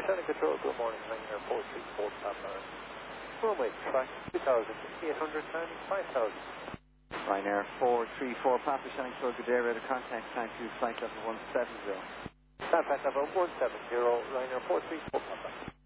Shannon Control, good morning, Ryanair 434 Papa. Runway track 2,800 and 5,000. Ryanair 434 Papa, Shannon Control, good day, radar contact, time to flight level 170. Contact level 170, Ryanair 434 Papa.